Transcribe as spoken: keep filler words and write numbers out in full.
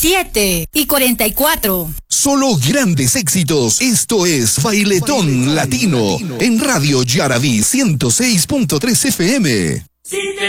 siete y cuarenta y cuatro. Solo grandes éxitos. Esto es Bailetón, Bailetón Latino, Latino en Radio Yaraví ciento seis punto tres F M.